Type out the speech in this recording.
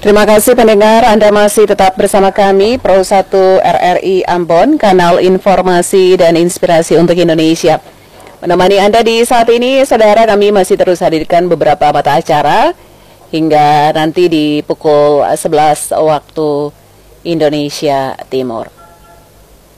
Terima kasih pendengar, Anda masih tetap bersama kami Pro 1 RRI Ambon, kanal informasi dan inspirasi untuk Indonesia. Menemani Anda di saat ini, saudara, kami masih terus hadirkan beberapa mata acara hingga nanti di pukul 11 waktu Indonesia Timur.